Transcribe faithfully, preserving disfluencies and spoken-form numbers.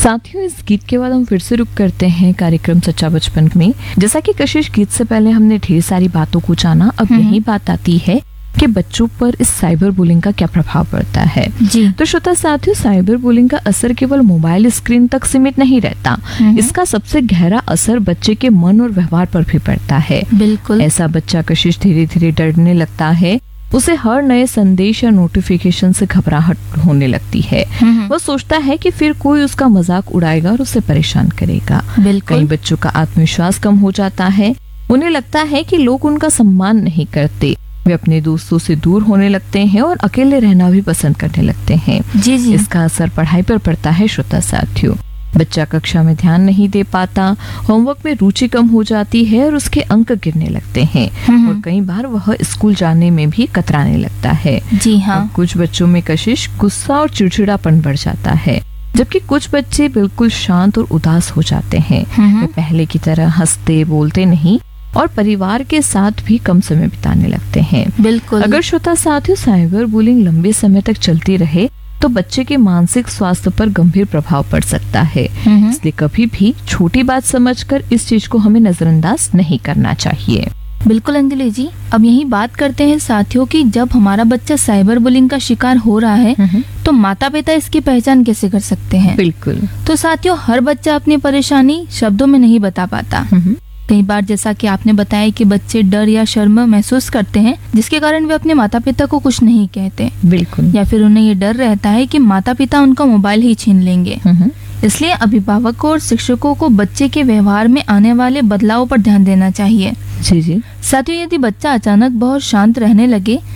साथियों, इस गीत के बाद हम फिर से रुक करते हैं कार्यक्रम सच्चा बचपन में। जैसा कि कशिश, गीत से पहले हमने ढेर सारी बातों को जाना। अब यही बात आती है कि बच्चों पर इस साइबर बुलिंग का क्या प्रभाव पड़ता है। जी। तो श्रोता साथियों, साइबर बुलिंग का असर केवल मोबाइल स्क्रीन तक सीमित नहीं रहता। इसका सबसे गहरा असर बच्चे के मन और व्यवहार पर भी पड़ता है। बिल्कुल। ऐसा बच्चा कशिश धीरे धीरे डरने लगता है। उसे हर नए संदेश या नोटिफिकेशन से घबराहट होने लगती है। वो सोचता है कि फिर कोई उसका मजाक उड़ाएगा और उसे परेशान करेगा। बिल्कुल। कई बच्चों का आत्मविश्वास कम हो जाता है। उन्हें लगता है कि लोग उनका सम्मान नहीं करते। वे अपने दोस्तों से दूर होने लगते हैं और अकेले रहना भी पसंद करने लगते हैं। जी जी। इसका असर पढ़ाई पर पड़ता है श्रोता साथियों। बच्चा कक्षा में ध्यान नहीं दे पाता, होमवर्क में रुचि कम हो जाती है और उसके अंक गिरने लगते हैं। और कई बार वह स्कूल जाने में भी कतराने लगता है। जी हाँ। और कुछ बच्चों में कशिश, गुस्सा और चिड़चिड़ापन बढ़ जाता है, जबकि कुछ बच्चे बिल्कुल शांत और उदास हो जाते हैं। वे पहले की तरह हंसते बोलते नहीं और परिवार के साथ भी कम समय बिताने लगते हैं। बिल्कुल। अगर श्रोता साथियों, साइबर बुलिंग लंबे समय तक चलती रहे तो बच्चे के मानसिक स्वास्थ्य पर गंभीर प्रभाव पड़ सकता है। इसलिए कभी भी छोटी बात समझकर इस चीज को हमें नजरअंदाज नहीं करना चाहिए। बिल्कुल अंजलि जी। अब यही बात करते हैं साथियों कि जब हमारा बच्चा साइबर बुलिंग का शिकार हो रहा है तो माता पिता इसकी पहचान कैसे कर सकते हैं। बिल्कुल। तो साथियों, हर बच्चा अपनी परेशानी शब्दों में नहीं बता पाता। कई बार जैसा कि आपने बताया कि बच्चे डर या शर्म महसूस करते हैं, जिसके कारण वे अपने माता पिता को कुछ नहीं कहते। बिल्कुल। या फिर उन्हें ये डर रहता है कि माता पिता उनका मोबाइल ही छीन लेंगे। इसलिए अभिभावकों और शिक्षकों को बच्चे के व्यवहार में आने वाले बदलाव पर ध्यान देना चाहिए। जी जी। साथियों, यदि बच्चा अचानक बहुत शांत रहने लगे